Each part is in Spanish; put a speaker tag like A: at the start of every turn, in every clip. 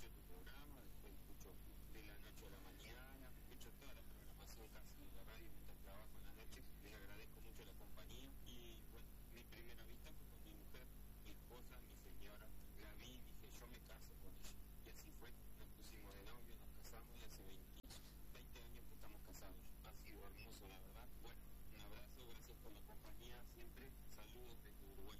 A: escucho tu programa, después escucho de la noche a la mañana, escucho toda la programación casi de la radio mientras trabajo en la noche. Les agradezco mucho la compañía y bueno, mi primera vista fue con mi mujer, mi esposa, mi señora. La vi y dije, yo me caso con ella. Y así fue, nos pusimos de novio, nos casamos y hace 20 años que estamos casados. Ha sido hermoso, la verdad. Bueno, un abrazo, gracias por la compañía siempre. Saludos desde Uruguay.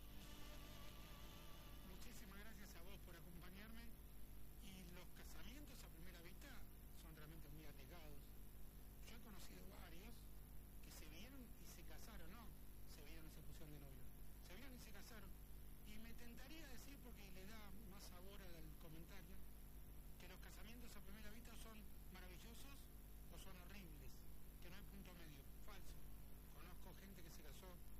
B: Muchísimas gracias a vos por acompañarme. Y los casamientos a primera vista son realmente muy arriesgados. Yo he conocido varios que se vieron y se casaron, no, se vieron y se pusieron de novio. Se vieron y se casaron. Y me tentaría decir, porque le da más sabor al comentario, que los casamientos a primera vista son maravillosos o son horribles, que no hay punto medio. Falso. Conozco gente que se casó